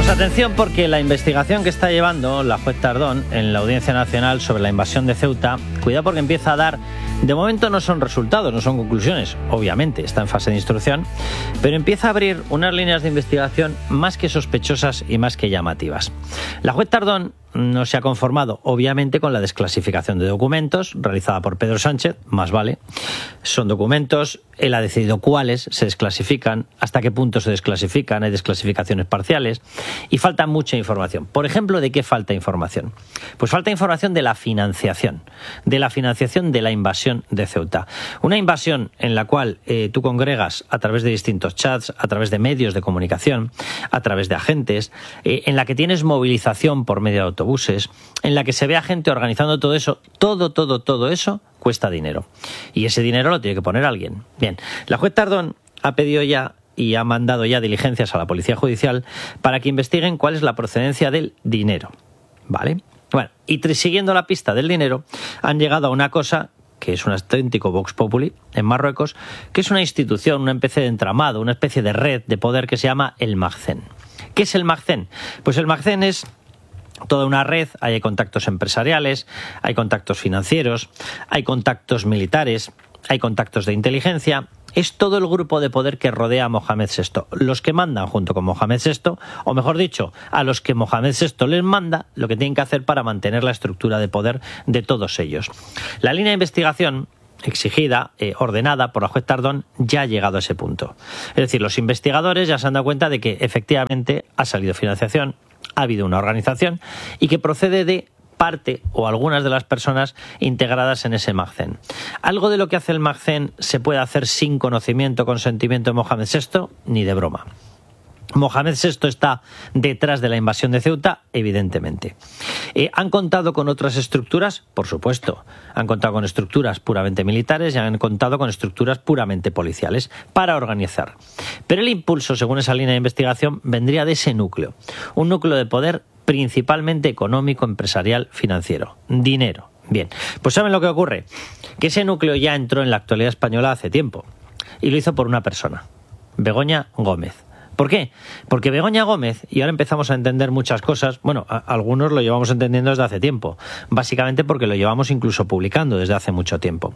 Pues atención, porque la investigación que está llevando la juez Tardón en la Audiencia Nacional sobre la invasión de Ceuta, cuidado porque empieza a dar, de momento no son resultados, no son conclusiones, obviamente está en fase de instrucción, pero empieza a abrir unas líneas de investigación más que sospechosas y más que llamativas. La juez Tardón no se ha conformado, obviamente, con la desclasificación de documentos realizada por Pedro Sánchez, más vale. Son documentos, él ha decidido cuáles se desclasifican, hasta qué punto se desclasifican, hay desclasificaciones parciales y falta mucha información. Por ejemplo, ¿de qué falta información? Pues falta información de la financiación de la invasión de Ceuta. Una invasión en la cual tú congregas a través de distintos chats, a través de medios de comunicación, a través de agentes, en la que tienes movilización por medio de autobuses, en la que se ve a gente organizando todo eso, todo eso cuesta dinero. Y ese dinero lo tiene que poner alguien. Bien, la juez Tardón ha pedido ya y ha mandado ya diligencias a la Policía Judicial para que investiguen cuál es la procedencia del dinero. ¿Vale? Bueno, y siguiendo la pista del dinero, han llegado a una cosa que es un auténtico Vox Populi en Marruecos, que es una institución, una especie de entramado, una especie de red de poder que se llama el Magzen. ¿Qué es el Magzen? Pues el Magzen es toda una red, hay contactos empresariales, hay contactos financieros, hay contactos militares, hay contactos de inteligencia. Es todo el grupo de poder que rodea a Mohamed VI. Los que mandan junto con Mohamed VI, o mejor dicho, a los que Mohamed VI les manda, lo que tienen que hacer para mantener la estructura de poder de todos ellos. La línea de investigación exigida, ordenada por la juez Tardón, ya ha llegado a ese punto. Es decir, los investigadores ya se han dado cuenta de que efectivamente ha salido financiación, ha habido una organización y que procede de parte o algunas de las personas integradas en ese Magzen. ¿Algo de lo que hace el Magzen se puede hacer sin conocimiento o consentimiento de Mohamed VI? Ni de broma. Mohamed VI está detrás de la invasión de Ceuta, evidentemente. ¿Han contado con otras estructuras? Por supuesto. Han contado con estructuras puramente militares y han contado con estructuras puramente policiales para organizar. Pero el impulso, según esa línea de investigación, vendría de ese núcleo. Un núcleo de poder principalmente económico, empresarial, financiero. Dinero. Bien, pues ¿saben lo que ocurre? Que ese núcleo ya entró en la actualidad española hace tiempo. Y lo hizo por una persona, Begoña Gómez. ¿Por qué? Porque Begoña Gómez, y ahora empezamos a entender muchas cosas, bueno, algunos lo llevamos entendiendo desde hace tiempo, básicamente porque lo llevamos incluso publicando desde hace mucho tiempo.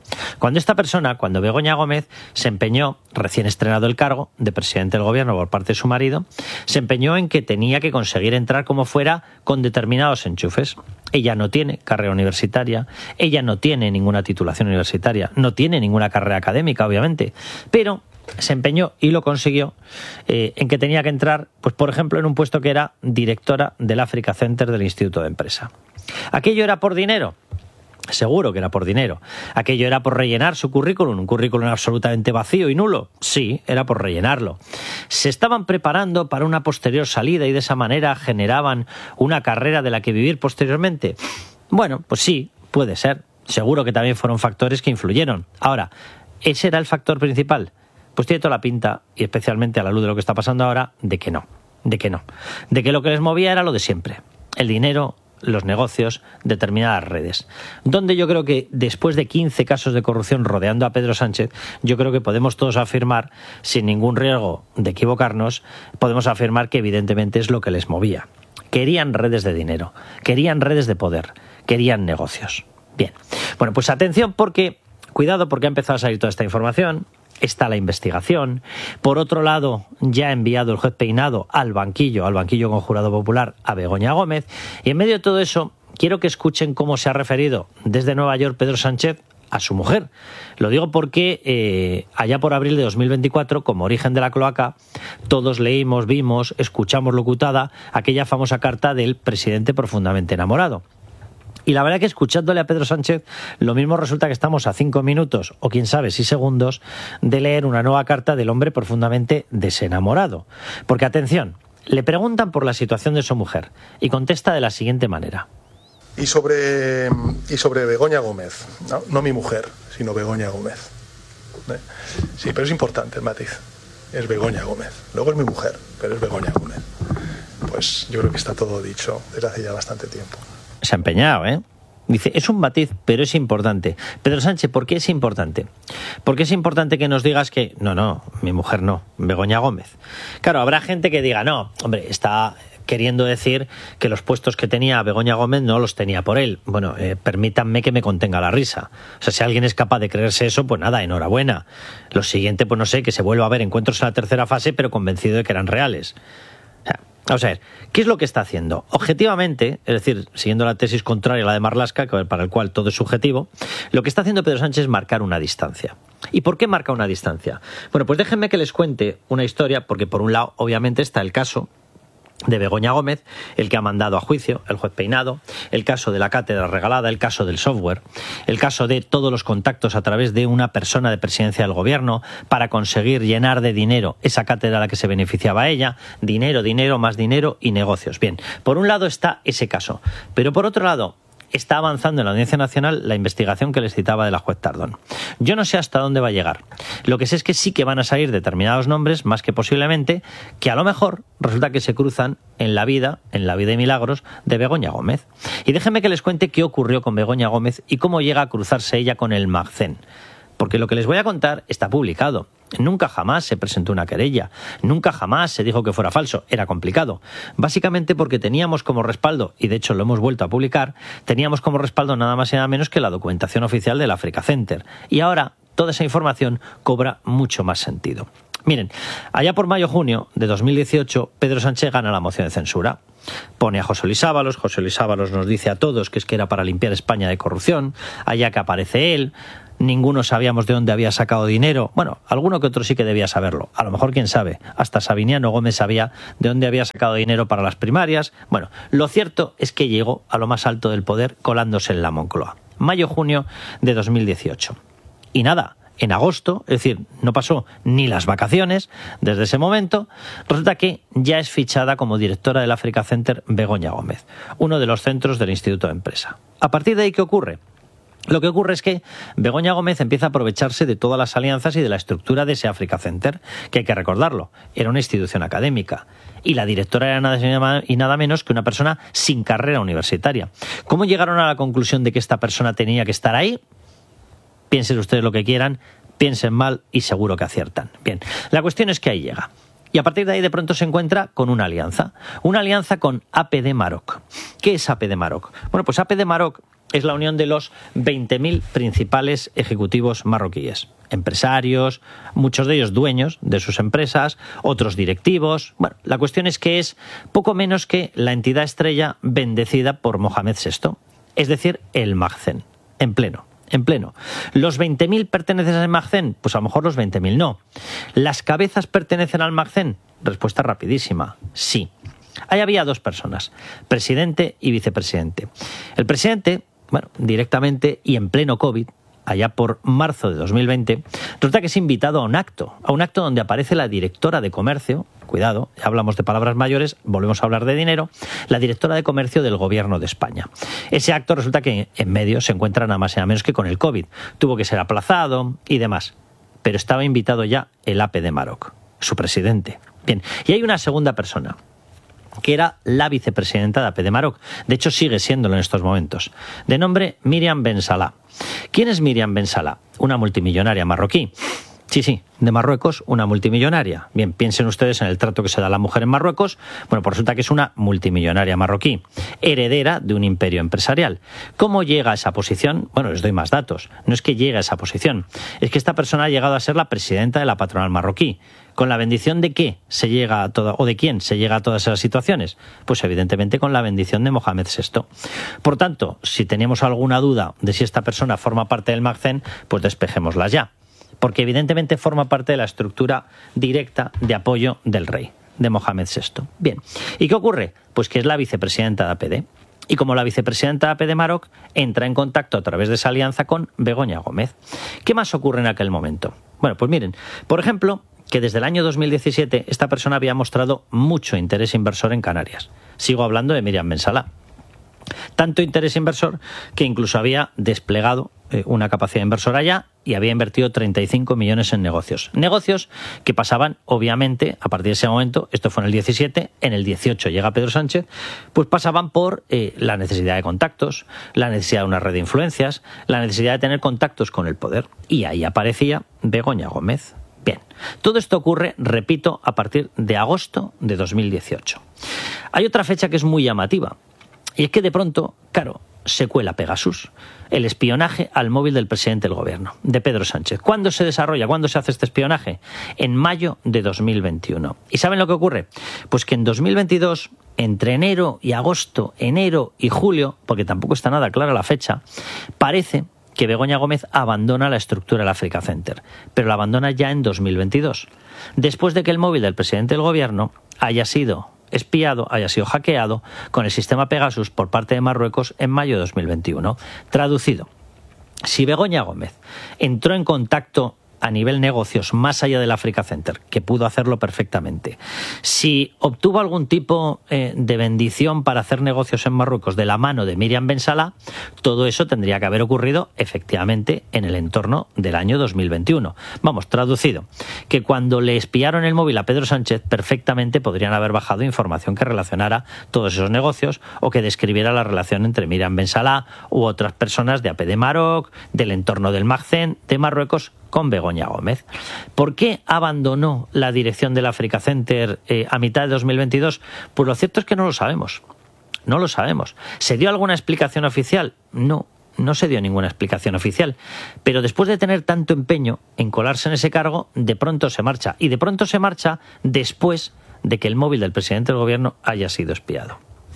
Cuando Begoña Gómez se empeñó, recién estrenado el cargo de presidente del gobierno por parte de su marido, se empeñó en que tenía que conseguir entrar como fuera con determinados enchufes. Ella no tiene carrera universitaria, ella no tiene ninguna titulación universitaria, no tiene ninguna carrera académica, obviamente, pero se empeñó y lo consiguió en que tenía que entrar, pues por ejemplo, en un puesto que era directora del Africa Center del Instituto de Empresa. ¿Aquello era por dinero? Seguro que era por dinero. ¿Aquello era por rellenar su currículum? ¿Un currículum absolutamente vacío y nulo? Sí, era por rellenarlo. ¿Se estaban preparando para una posterior salida y de esa manera generaban una carrera de la que vivir posteriormente? Bueno, pues sí, puede ser. Seguro que también fueron factores que influyeron. Ahora, ¿ese era el factor principal? Pues tiene toda la pinta, y especialmente a la luz de lo que está pasando ahora, de que no. De que lo que les movía era lo de siempre. El dinero, los negocios, determinadas redes. Donde yo creo que después de 15 casos de corrupción rodeando a Pedro Sánchez, yo creo que podemos todos afirmar, sin ningún riesgo de equivocarnos, podemos afirmar que evidentemente es lo que les movía. Querían redes de dinero, querían redes de poder, querían negocios. Bien, bueno, pues atención porque, cuidado porque ha empezado a salir toda esta información. Está la investigación. Por otro lado, ya ha enviado el juez Peinado al banquillo con jurado popular, a Begoña Gómez. Y en medio de todo eso, quiero que escuchen cómo se ha referido desde Nueva York Pedro Sánchez a su mujer. Lo digo porque allá por abril de 2024, como origen de la cloaca, todos leímos, vimos, escuchamos locutada aquella famosa carta del presidente profundamente enamorado. Y la verdad que escuchándole a Pedro Sánchez, lo mismo resulta que estamos a 5 minutos, o quién sabe si segundos, de leer una nueva carta del hombre profundamente desenamorado. Porque, atención, le preguntan por la situación de su mujer y contesta de la siguiente manera. Y sobre Begoña Gómez, no mi mujer, sino Begoña Gómez. Sí, pero es importante el matiz. Es Begoña Gómez. Luego es mi mujer, pero es Begoña Gómez. Pues yo creo que está todo dicho desde hace ya bastante tiempo. Se ha empeñado, ¿eh? Dice, es un matiz, pero es importante. Pedro Sánchez, ¿por qué es importante? Porque es importante que nos digas que... No, mi mujer no, Begoña Gómez. Claro, habrá gente que diga, no, hombre, está queriendo decir que los puestos que tenía Begoña Gómez no los tenía por él. Bueno, permítanme que me contenga la risa. O sea, si alguien es capaz de creerse eso, pues nada, enhorabuena. Lo siguiente, pues no sé, que se vuelva a ver encuentros en la tercera fase, pero convencido de que eran reales. Vamos a ver, ¿qué es lo que está haciendo? Objetivamente, es decir, siguiendo la tesis contraria a la de Marlaska, para el cual todo es subjetivo, lo que está haciendo Pedro Sánchez es marcar una distancia. ¿Y por qué marca una distancia? Bueno, pues déjenme que les cuente una historia, porque por un lado, obviamente, está el caso de Begoña Gómez, el que ha mandado a juicio el juez Peinado, el caso de la cátedra regalada, el caso del software, el caso de todos los contactos a través de una persona de presidencia del gobierno para conseguir llenar de dinero esa cátedra a la que se beneficiaba ella, dinero, dinero, más dinero y negocios. Bien, por un lado está ese caso, pero por otro lado está avanzando en la Audiencia Nacional la investigación que les citaba de la juez Tardón. Yo no sé hasta dónde va a llegar. Lo que sé es que sí que van a salir determinados nombres, más que posiblemente, que a lo mejor resulta que se cruzan en la vida y milagros de Begoña Gómez. Y déjenme que les cuente qué ocurrió con Begoña Gómez y cómo llega a cruzarse ella con el Magcén. Porque lo que les voy a contar está publicado. Nunca jamás se presentó una querella, nunca jamás se dijo que fuera falso, era complicado. Básicamente porque teníamos como respaldo, y de hecho lo hemos vuelto a publicar, teníamos como respaldo nada más y nada menos que la documentación oficial del Africa Center. Y ahora toda esa información cobra mucho más sentido. Miren, allá por mayo-junio de 2018, Pedro Sánchez gana la moción de censura. Pone a José Luis Ábalos nos dice a todos que es que era para limpiar España de corrupción, allá que aparece él. Ninguno sabíamos de dónde había sacado dinero. Bueno, alguno que otro sí que debía saberlo. A lo mejor, quién sabe, hasta Sabiniano Gómez sabía de dónde había sacado dinero para las primarias. Bueno, lo cierto es que llegó a lo más alto del poder colándose en la Moncloa. Mayo-junio de 2018. Y nada, en agosto, es decir, no pasó ni las vacaciones desde ese momento, resulta que ya es fichada como directora del Africa Center Begoña Gómez, uno de los centros del Instituto de Empresa. A partir de ahí, ¿qué ocurre? Lo que ocurre es que Begoña Gómez empieza a aprovecharse de todas las alianzas y de la estructura de ese Africa Center, que hay que recordarlo, era una institución académica. Y la directora era nada menos que una persona sin carrera universitaria. ¿Cómo llegaron a la conclusión de que esta persona tenía que estar ahí? Piensen ustedes lo que quieran, piensen mal y seguro que aciertan. Bien, la cuestión es que ahí llega. Y a partir de ahí de pronto se encuentra con una alianza con APD Maroc. ¿Qué es APD Maroc? Bueno, pues APD Maroc es la unión de los 20.000 principales ejecutivos marroquíes. Empresarios, muchos de ellos dueños de sus empresas, otros directivos. Bueno, la cuestión es que es poco menos que la entidad estrella bendecida por Mohamed VI, es decir, el Magcén, en pleno. ¿Los 20.000 pertenecen al Magcén? Pues a lo mejor los 20.000 no. ¿Las cabezas pertenecen al Magcén? Respuesta rapidísima, sí. Ahí había dos personas, presidente y vicepresidente. El presidente, bueno, directamente y en pleno COVID, allá por marzo de 2020, resulta que es invitado a un acto donde aparece la directora de comercio, cuidado, ya hablamos de palabras mayores, volvemos a hablar de dinero, la directora de comercio del gobierno de España. Ese acto resulta que en medio se encuentra nada más y nada menos que con el COVID, tuvo que ser aplazado y demás, pero estaba invitado ya el APD Maroc, su presidente. Bien, y hay una segunda persona, que era la vicepresidenta de APD Maroc. De hecho, sigue siéndolo en estos momentos. De nombre Miriam Ben Salah. ¿Quién es Miriam Ben Salah? Una multimillonaria marroquí. Sí, de Marruecos, una multimillonaria. Bien, piensen ustedes en el trato que se da a la mujer en Marruecos. Bueno, pues resulta que es una multimillonaria marroquí, heredera de un imperio empresarial. ¿Cómo llega a esa posición? Bueno, les doy más datos. No es que llegue a esa posición, es que esta persona ha llegado a ser la presidenta de la patronal marroquí. ¿Con la bendición de qué se llega a toda, o de quién se llega a todas esas situaciones? Pues evidentemente con la bendición de Mohamed VI. Por tanto, si teníamos alguna duda de si esta persona forma parte del Magcén, pues despejémosla ya. Porque evidentemente forma parte de la estructura directa de apoyo del rey, de Mohamed VI. Bien, ¿y qué ocurre? Pues que es la vicepresidenta de APD. Y como la vicepresidenta de APD Maroc, entra en contacto a través de esa alianza con Begoña Gómez. ¿Qué más ocurre en aquel momento? Bueno, pues miren, por ejemplo, que desde el año 2017 esta persona había mostrado mucho interés inversor en Canarias. Sigo hablando de Miriam Ben Salah. Tanto interés inversor que incluso había desplegado una capacidad inversora allá y había invertido 35 millones en negocios. Negocios que pasaban, obviamente, a partir de ese momento, esto fue en el 17, en el 18 llega Pedro Sánchez, pues pasaban por la necesidad de contactos, la necesidad de una red de influencias, la necesidad de tener contactos con el poder. Y ahí aparecía Begoña Gómez. Bien, todo esto ocurre, repito, a partir de agosto de 2018. Hay otra fecha que es muy llamativa, y es que de pronto, claro, se cuela Pegasus, el espionaje al móvil del presidente del gobierno, de Pedro Sánchez. ¿Cuándo se desarrolla? ¿Cuándo se hace este espionaje? En mayo de 2021. ¿Y saben lo que ocurre? Pues que en 2022, entre enero y agosto, enero y julio, porque tampoco está nada clara la fecha, parece que Begoña Gómez abandona la estructura del Africa Center, pero la abandona ya en 2022, después de que el móvil del presidente del gobierno haya sido espiado, haya sido hackeado con el sistema Pegasus por parte de Marruecos en mayo de 2021. Traducido, si Begoña Gómez entró en contacto a nivel negocios más allá del Africa Center, que pudo hacerlo perfectamente, si obtuvo algún tipo de bendición para hacer negocios en Marruecos de la mano de Miriam Ben Salah, todo eso tendría que haber ocurrido efectivamente en el entorno del año 2021. Vamos, traducido, que cuando le espiaron el móvil a Pedro Sánchez, perfectamente podrían haber bajado información que relacionara todos esos negocios o que describiera la relación entre Miriam Ben Salah u otras personas de APD Maroc, del entorno del Magzen, de Marruecos, con Begoña Gómez. ¿Por qué abandonó la dirección del Africa Center a mitad de 2022? Pues lo cierto es que no lo sabemos. No lo sabemos. ¿Se dio alguna explicación oficial? No, no se dio ninguna explicación oficial. Pero después de tener tanto empeño en colarse en ese cargo, de pronto se marcha. Y de pronto se marcha después de que el móvil del presidente del gobierno haya sido espiado.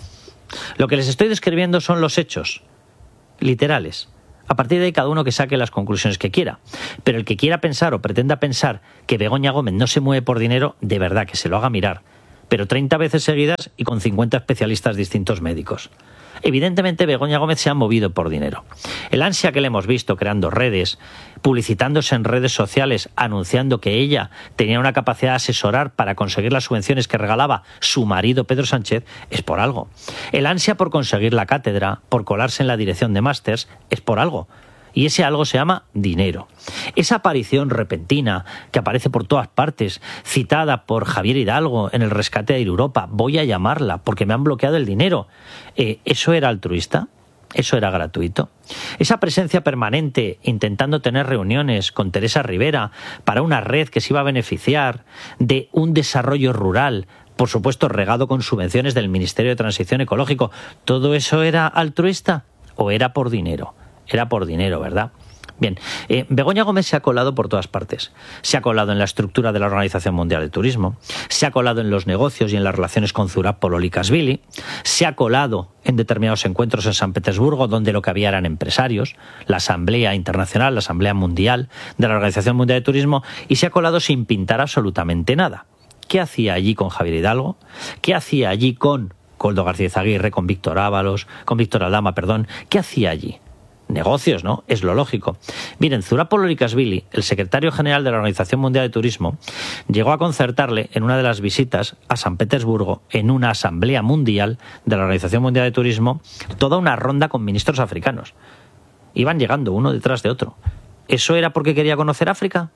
Lo que les estoy describiendo son los hechos literales. A partir de ahí, cada uno que saque las conclusiones que quiera. Pero el que quiera pensar o pretenda pensar que Begoña Gómez no se mueve por dinero, de verdad que se lo haga mirar. Pero 30 veces seguidas y con 50 especialistas distintos médicos. Evidentemente, Begoña Gómez se ha movido por dinero. El ansia que le hemos visto creando redes, publicitándose en redes sociales, anunciando que ella tenía una capacidad de asesorar para conseguir las subvenciones que regalaba su marido Pedro Sánchez, es por algo. El ansia por conseguir la cátedra, por colarse en la dirección de másters, es por algo. Y ese algo se llama dinero. Esa aparición repentina que aparece por todas partes, citada por Javier Hidalgo en el rescate de Europa, voy a llamarla porque me han bloqueado el dinero, ¿eso era altruista? ¿Eso era gratuito? Esa presencia permanente intentando tener reuniones con Teresa Rivera para una red que se iba a beneficiar de un desarrollo rural, por supuesto regado con subvenciones del Ministerio de Transición Ecológico, ¿todo eso era altruista o era por dinero? Era por dinero, ¿verdad? Bien, Begoña Gómez se ha colado por todas partes. Se ha colado en la estructura de la Organización Mundial de Turismo, se ha colado en los negocios y en las relaciones con Zurab Olikashvili, se ha colado en determinados encuentros en San Petersburgo donde lo que había eran empresarios, la Asamblea Internacional, la Asamblea Mundial de la Organización Mundial de Turismo, y se ha colado sin pintar absolutamente nada. ¿Qué hacía allí con Javier Hidalgo? ¿Qué hacía allí con Koldo García Izaguirre, con Víctor Aldama? ¿Qué hacía allí? Negocios, ¿no? Es lo lógico. Miren, Zurab Olikashvili, el secretario general de la Organización Mundial de Turismo, llegó a concertarle en una de las visitas a San Petersburgo, en una asamblea mundial de la Organización Mundial de Turismo, toda una ronda con ministros africanos. Iban llegando uno detrás de otro. ¿Eso era porque quería conocer África?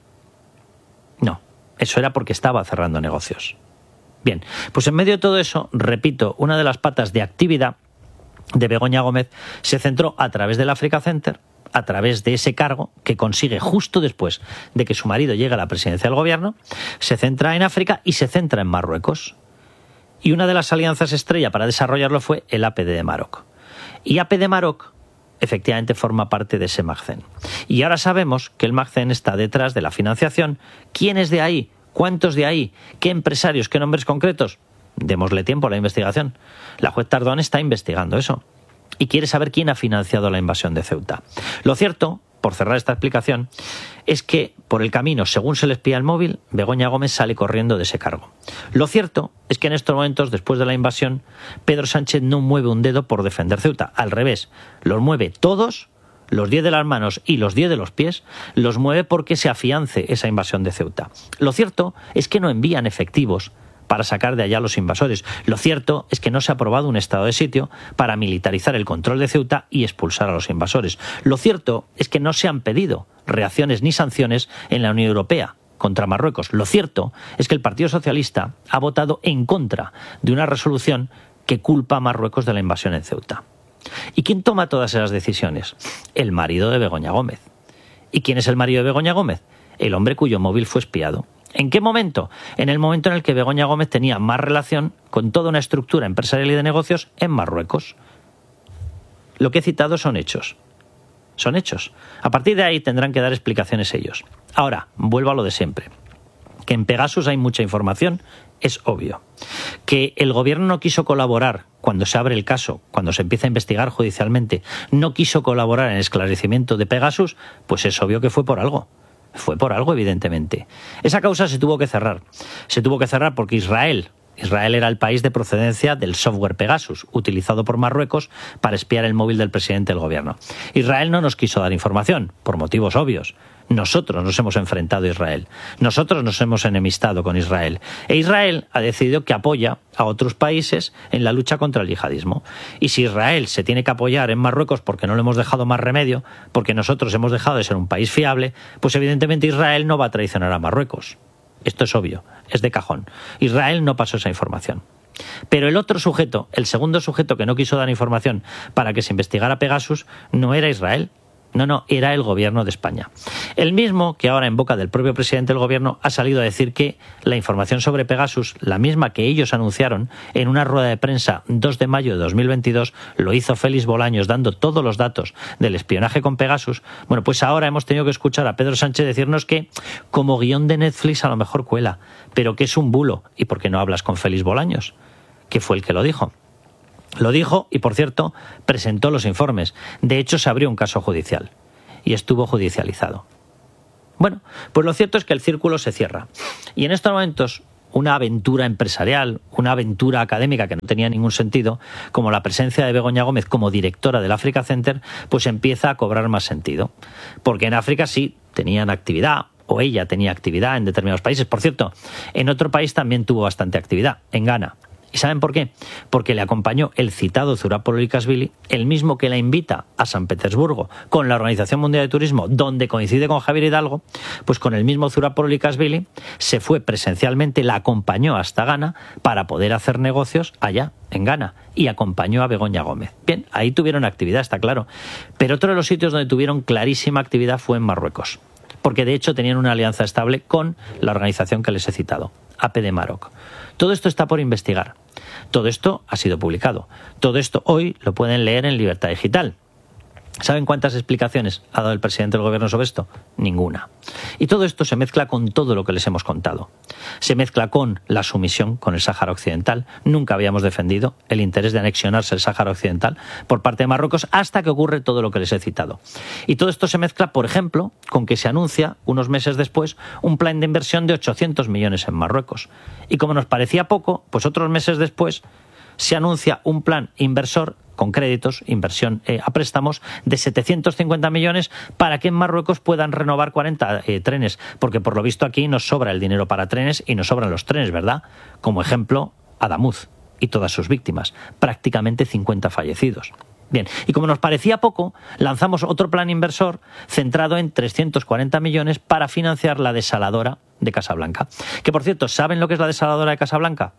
No, eso era porque estaba cerrando negocios. Bien, pues en medio de todo eso, repito, una de las patas de actividad de Begoña Gómez se centró a través del Africa Center, a través de ese cargo que consigue justo después de que su marido llega a la presidencia del gobierno, se centra en África y se centra en Marruecos. Y una de las alianzas estrella para desarrollarlo fue el APD de Maroc. Y APD Maroc efectivamente forma parte de ese Magzen. Y ahora sabemos que el Magzen está detrás de la financiación. ¿Quién es de ahí? ¿Cuántos de ahí? ¿Qué empresarios? ¿Qué nombres concretos? Démosle tiempo a la investigación. La juez Tardón está investigando eso y quiere saber quién ha financiado la invasión de Ceuta. Lo cierto, por cerrar esta explicación, es que por el camino, según se le espía el móvil, Begoña Gómez sale corriendo de ese cargo. Lo cierto es que en estos momentos, después de la invasión, Pedro Sánchez no mueve un dedo por defender Ceuta. Al revés, los mueve todos, los 10 de las manos y los 10 de los pies, los mueve porque se afiance esa invasión de Ceuta. Lo cierto es que no envían efectivos para sacar de allá a los invasores. Lo cierto es que no se ha aprobado un estado de sitio para militarizar el control de Ceuta y expulsar a los invasores. Lo cierto es que no se han pedido reacciones ni sanciones en la Unión Europea contra Marruecos. Lo cierto es que el Partido Socialista ha votado en contra de una resolución que culpa a Marruecos de la invasión en Ceuta. ¿Y quién toma todas esas decisiones? El marido de Begoña Gómez. ¿Y quién es el marido de Begoña Gómez? El hombre cuyo móvil fue espiado. ¿En qué momento? En el momento en el que Begoña Gómez tenía más relación con toda una estructura empresarial y de negocios en Marruecos. Lo que he citado son hechos. Son hechos. A partir de ahí tendrán que dar explicaciones ellos. Ahora, vuelvo a lo de siempre. Que en Pegasus hay mucha información, es obvio. Que el gobierno no quiso colaborar cuando se abre el caso, cuando se empieza a investigar judicialmente, no quiso colaborar en el esclarecimiento de Pegasus, pues es obvio que fue por algo. Fue por algo, evidentemente. Esa causa se tuvo que cerrar. Se tuvo que cerrar porque Israel era el país de procedencia del software Pegasus, utilizado por Marruecos para espiar el móvil del presidente del gobierno. Israel no nos quiso dar información, por motivos obvios. Nosotros nos hemos enfrentado a Israel. Nosotros nos hemos enemistado con Israel. E Israel ha decidido que apoya a otros países en la lucha contra el yihadismo. Y si Israel se tiene que apoyar en Marruecos porque no le hemos dejado más remedio, porque nosotros hemos dejado de ser un país fiable, pues evidentemente Israel no va a traicionar a Marruecos. Esto es obvio, es de cajón. Israel no pasó esa información. Pero el otro sujeto, el segundo sujeto que no quiso dar información para que se investigara Pegasus, no era Israel. No, era el gobierno de España. El mismo que ahora en boca del propio presidente del gobierno ha salido a decir que la información sobre Pegasus, la misma que ellos anunciaron en una rueda de prensa 2 de mayo de 2022, lo hizo Félix Bolaños dando todos los datos del espionaje con Pegasus. Bueno, pues ahora hemos tenido que escuchar a Pedro Sánchez decirnos que como guión de Netflix a lo mejor cuela, pero que es un bulo. ¿Y por qué no hablas con Félix Bolaños? Que fue el que lo dijo. Lo dijo y, por cierto, presentó los informes. De hecho, se abrió un caso judicial y estuvo judicializado. Bueno, pues lo cierto es que el círculo se cierra. Y en estos momentos, una aventura empresarial, una aventura académica que no tenía ningún sentido, como la presencia de Begoña Gómez como directora del Africa Center, pues empieza a cobrar más sentido. Porque en África sí tenían actividad, o ella tenía actividad en determinados países. Por cierto, en otro país también tuvo bastante actividad, en Ghana. ¿Y saben por qué? Porque le acompañó el citado Zurab Polorikashvili, el mismo que la invita a San Petersburgo con la Organización Mundial de Turismo, donde coincide con Javier Hidalgo, pues con el mismo Zurab Polorikashvili se fue presencialmente, la acompañó hasta Ghana para poder hacer negocios allá, en Ghana, y acompañó a Begoña Gómez. Bien, ahí tuvieron actividad, está claro. Pero otro de los sitios donde tuvieron clarísima actividad fue en Marruecos, porque de hecho tenían una alianza estable con la organización que les he citado, APD Maroc. Todo esto está por investigar. Todo esto ha sido publicado. Todo esto hoy lo pueden leer en Libertad Digital. ¿Saben cuántas explicaciones ha dado el presidente del gobierno sobre esto? Ninguna. Y todo esto se mezcla con todo lo que les hemos contado. Se mezcla con la sumisión con el Sáhara Occidental. Nunca habíamos defendido el interés de anexionarse el Sáhara Occidental por parte de Marruecos hasta que ocurre todo lo que les he citado. Y todo esto se mezcla, por ejemplo, con que se anuncia, unos meses después, un plan de inversión de 800 millones en Marruecos. Y como nos parecía poco, pues otros meses después se anuncia un plan inversor con créditos, inversión a préstamos, de 750 millones para que en Marruecos puedan renovar 40 trenes, porque por lo visto aquí nos sobra el dinero para trenes y nos sobran los trenes, ¿verdad? Como ejemplo, Adamuz y todas sus víctimas, prácticamente 50 fallecidos. Bien, y como nos parecía poco, lanzamos otro plan inversor centrado en 340 millones para financiar la desaladora de Casablanca. Que, por cierto, ¿saben lo que es la desaladora de Casablanca?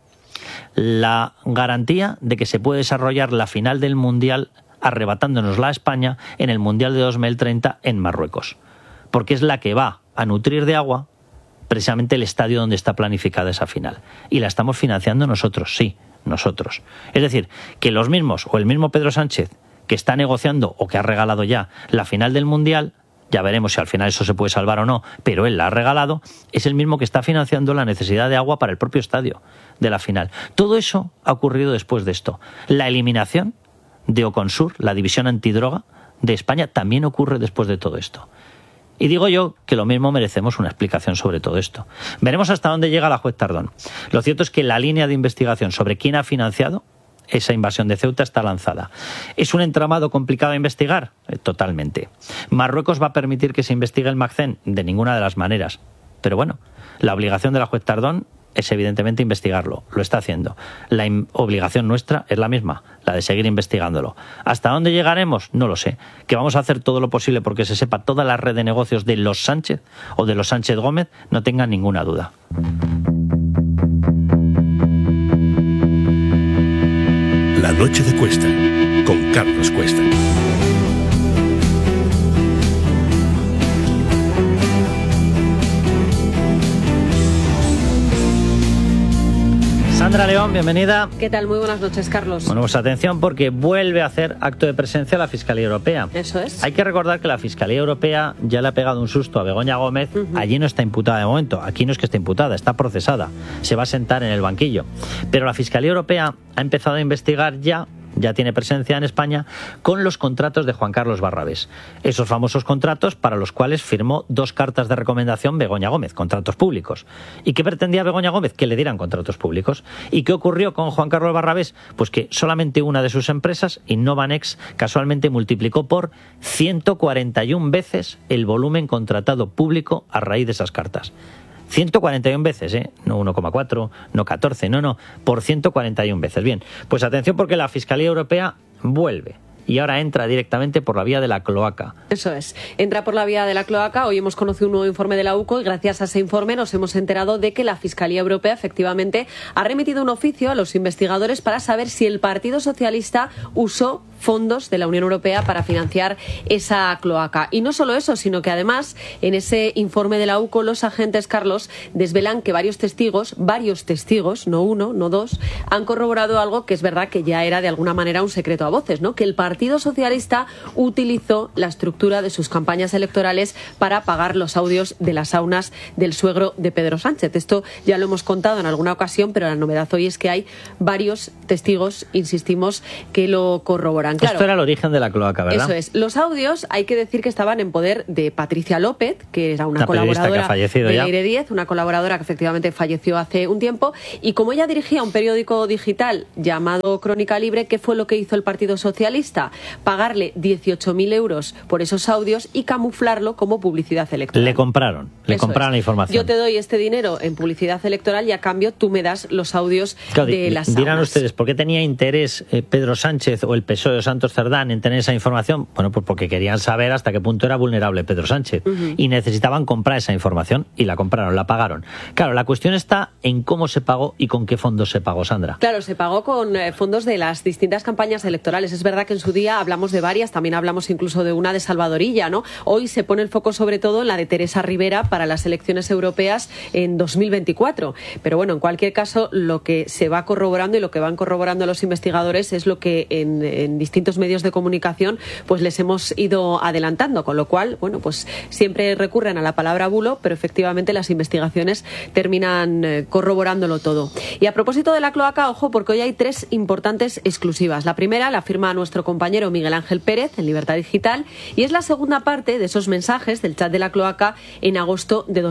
La garantía de que se puede desarrollar la final del Mundial arrebatándonosla a España en el Mundial de 2030 en Marruecos, porque es la que va a nutrir de agua precisamente el estadio donde está planificada esa final, y la estamos financiando nosotros, sí, nosotros. Es decir, que los mismos, o el mismo Pedro Sánchez, que está negociando o que ha regalado ya la final del Mundial, ya veremos si al final eso se puede salvar o no, pero él la ha regalado, es el mismo que está financiando la necesidad de agua para el propio estadio de la final. Todo eso ha ocurrido después de esto. La eliminación de Oconsur, la división antidroga de España, también ocurre después de todo esto. Y digo yo que lo mismo merecemos una explicación sobre todo esto. Veremos hasta dónde llega la juez Tardón. Lo cierto es que la línea de investigación sobre quién ha financiado esa invasión de Ceuta está lanzada. ¿Es un entramado complicado de investigar? Totalmente. ¿Marruecos va a permitir que se investigue el Magcén? De ninguna de las maneras. Pero bueno, la obligación de la juez Tardón es evidentemente investigarlo. Lo está haciendo. La obligación nuestra es la misma, la de seguir investigándolo. ¿Hasta dónde llegaremos? No lo sé. ¿Que vamos a hacer todo lo posible porque se sepa toda la red de negocios de los Sánchez o de los Sánchez Gómez? No tengan ninguna duda. La noche de Cuesta, con Carlos Cuesta. Sandra León, bienvenida. ¿Qué tal? Muy buenas noches, Carlos. Bueno, pues atención porque vuelve a hacer acto de presencia la Fiscalía Europea. Eso es. Hay que recordar que la Fiscalía Europea ya le ha pegado un susto a Begoña Gómez. Allí no está imputada de momento. Aquí no es que esté imputada, está procesada. Se va a sentar en el banquillo. Pero la Fiscalía Europea ha empezado a investigar ya tiene presencia en España, con los contratos de Juan Carlos Barrabés. Esos famosos contratos para los cuales firmó 2 cartas de recomendación Begoña Gómez, contratos públicos. ¿Y qué pretendía Begoña Gómez? Que le dieran contratos públicos. ¿Y qué ocurrió con Juan Carlos Barrabés? Pues que solamente una de sus empresas, Innovanex, casualmente multiplicó por 141 veces el volumen contratado público a raíz de esas cartas. 141 veces, no 1,4, no 14, no, por 141 veces. Bien, pues atención porque la Fiscalía Europea vuelve. Y ahora entra directamente por la vía de la cloaca. Eso es, entra por la vía de la cloaca. Hoy hemos conocido un nuevo informe de la UCO y gracias a ese informe nos hemos enterado de que la Fiscalía Europea efectivamente ha remitido un oficio a los investigadores para saber si el Partido Socialista usó fondos de la Unión Europea para financiar esa cloaca. Y no solo eso, sino que además en ese informe de la UCO los agentes, Carlos, desvelan que varios testigos, no uno, no 2, han corroborado algo que es verdad que ya era de alguna manera un secreto a voces, ¿no? Que el Partido Socialista utilizó la estructura de sus campañas electorales para pagar los audios de las saunas del suegro de Pedro Sánchez. Esto ya lo hemos contado en alguna ocasión, pero la novedad hoy es que hay varios testigos, insistimos, que lo corroboran. Claro, esto era el origen de la cloaca, ¿verdad? Eso es. Los audios hay que decir que estaban en poder de Patricia López, que era una colaboradora que ha fallecido de ya. Aire 10, una colaboradora que efectivamente falleció hace un tiempo. Y como ella dirigía un periódico digital llamado Crónica Libre, ¿qué fue lo que hizo el Partido Socialista? Pagarle 18.000 euros por esos audios y camuflarlo como publicidad electoral. Le compraron la información. Yo te doy este dinero en publicidad electoral y a cambio tú me das los audios de las saunas. Dirán ustedes, ¿por qué tenía interés Pedro Sánchez o el PSOE Santos Cerdán en tener esa información? Bueno, pues porque querían saber hasta qué punto era vulnerable Pedro Sánchez y necesitaban comprar esa información y la compraron, la pagaron. Claro, la cuestión está en cómo se pagó y con qué fondos se pagó, Sandra. Claro, se pagó con fondos de las distintas campañas electorales. Es verdad que en su día hablamos de varias, también hablamos incluso de una de Salvadorilla, ¿no? Hoy se pone el foco sobre todo en la de Teresa Rivera para las elecciones europeas en 2024. Pero bueno, en cualquier caso, lo que se va corroborando y lo que van corroborando los investigadores es lo que en distintos medios de comunicación pues les hemos ido adelantando, con lo cual, bueno, pues siempre recurren a la palabra bulo, pero efectivamente las investigaciones terminan corroborándolo todo. Y a propósito de la cloaca, ojo, porque hoy hay 3 importantes exclusivas. La primera la firma nuestro compañero Miguel Ángel Pérez en Libertad Digital y es la segunda parte de esos mensajes del chat de la cloaca en agosto de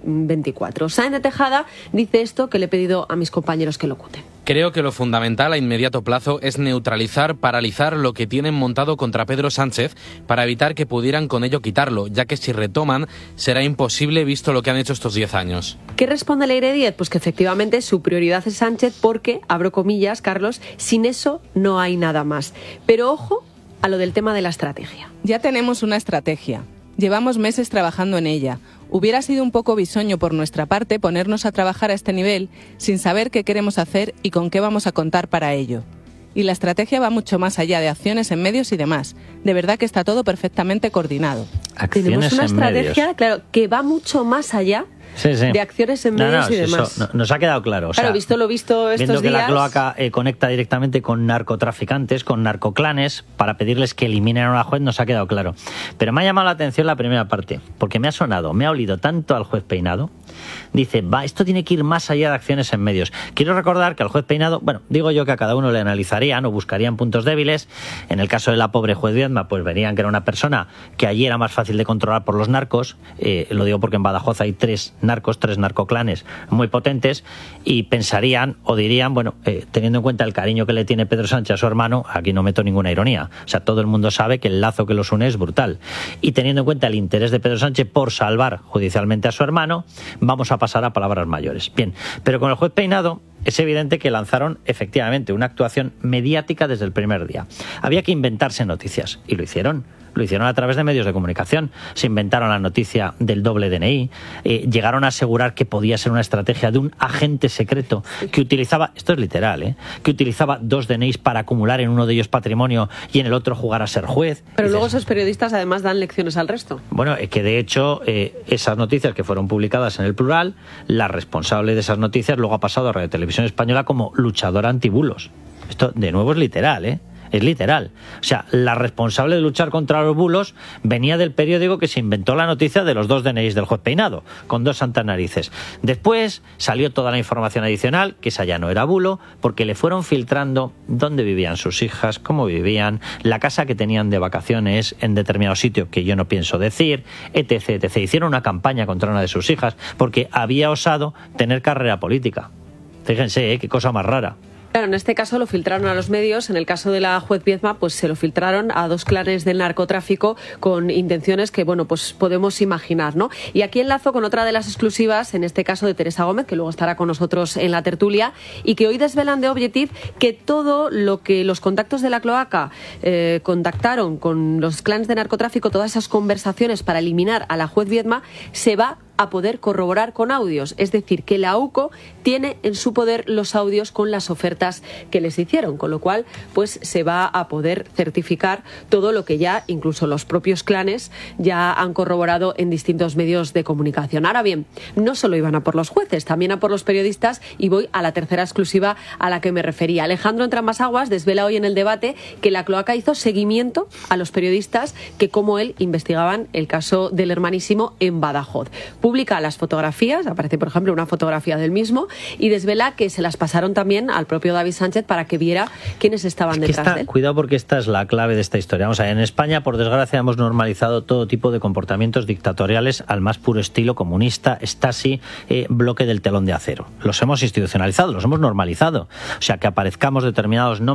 2024. Sáenz de Tejada dice esto que le he pedido a mis compañeros que lo cuten. Creo que lo fundamental a inmediato plazo es neutralizar, paralizar lo que tienen montado contra Pedro Sánchez para evitar que pudieran con ello quitarlo, ya que si retoman será imposible visto lo que han hecho estos 10 años. ¿Qué responde el Aire 10? Pues que efectivamente su prioridad es Sánchez porque, abro comillas, Carlos, sin eso no hay nada más. Pero ojo a lo del tema de la estrategia. Ya tenemos una estrategia. Llevamos meses trabajando en ella. Hubiera sido un poco bisoño por nuestra parte ponernos a trabajar a este nivel sin saber qué queremos hacer y con qué vamos a contar para ello. Y la estrategia va mucho más allá de acciones en medios y demás. De verdad que está todo perfectamente coordinado. Tenemos una estrategia, claro, que va mucho más allá de acciones en medios y demás. Eso nos ha quedado claro. Claro, visto lo visto estos viendo que días, la cloaca conecta directamente con narcotraficantes, con narcoclanes, para pedirles que eliminen a una juez, nos ha quedado claro. Pero me ha llamado la atención la primera parte, porque me ha olido tanto al juez Peinado. Dice, esto tiene que ir más allá de acciones en medios. Quiero recordar que al juez Peinado, digo yo que a cada uno le analizarían o buscarían puntos débiles. En el caso de la pobre juez Viedma, pues verían que era una persona que allí era más fácil de controlar por los narcos. Lo digo porque en Badajoz hay 3 narcoclanes muy potentes y pensarían o dirían, teniendo en cuenta el cariño que le tiene Pedro Sánchez a su hermano, aquí no meto ninguna ironía. O sea, todo el mundo sabe que el lazo que los une es brutal. Y teniendo en cuenta el interés de Pedro Sánchez por salvar judicialmente a su hermano, vamos a pasar a palabras mayores. Bien, pero con el juez Peinado es evidente que lanzaron efectivamente una actuación mediática desde el primer día. Había que inventarse noticias y lo hicieron. Lo hicieron a través de medios de comunicación. Se inventaron la noticia del doble DNI. Llegaron a asegurar que podía ser una estrategia de un agente secreto que utilizaba, esto es literal, que utilizaba 2 DNIs para acumular en uno de ellos patrimonio y en el otro jugar a ser juez. Pero luego esos periodistas además dan lecciones al resto. Bueno, que de hecho esas noticias que fueron publicadas en El Plural, la responsable de esas noticias luego ha pasado a Radio Televisión televisión española como luchadora antibulos. Esto, de nuevo, es literal, ¿eh? Es literal. O sea, la responsable de luchar contra los bulos venía del periódico que se inventó la noticia de los 2 DNIs del juez Peinado, con 2 santas narices. Después salió toda la información adicional, que esa ya no era bulo, porque le fueron filtrando dónde vivían sus hijas, cómo vivían, la casa que tenían de vacaciones en determinado sitio, que yo no pienso decir, etc, etc. Hicieron una campaña contra una de sus hijas porque había osado tener carrera política. Fíjense, qué cosa más rara. Claro, en este caso lo filtraron a los medios. En el caso de la juez Viedma, pues se lo filtraron a 2 clanes del narcotráfico con intenciones que, bueno, pues podemos imaginar, ¿no? Y aquí enlazo con otra de las exclusivas, en este caso de Teresa Gómez, que luego estará con nosotros en la tertulia, y que hoy desvelan de Objective que todo lo que los contactos de la cloaca contactaron con los clanes de narcotráfico, todas esas conversaciones para eliminar a la juez Viedma, se va a poder corroborar con audios. Es decir, que la AUCO tiene en su poder los audios con las ofertas que les hicieron, con lo cual pues se va a poder certificar todo lo que ya incluso los propios clanes ya han corroborado en distintos medios de comunicación. Ahora bien, no solo iban a por los jueces, también a por los periodistas, y voy a la tercera exclusiva a la que me refería. Alejandro Entramasaguas desvela hoy en el debate que la cloaca hizo seguimiento a los periodistas que, como él, investigaban el caso del Hermanísimo en Badajoz. Publica las fotografías, aparece por ejemplo una fotografía del mismo, y desvela que se las pasaron también al propio David Sánchez para que viera quiénes estaban detrás de él. Cuidado, porque esta es la clave de esta historia. Vamos a ver, en España, por desgracia, hemos normalizado todo tipo de comportamientos dictatoriales al más puro estilo comunista, Stasi, bloque del telón de acero. Los hemos institucionalizado, los hemos normalizado. O sea, que aparezcamos determinados nombres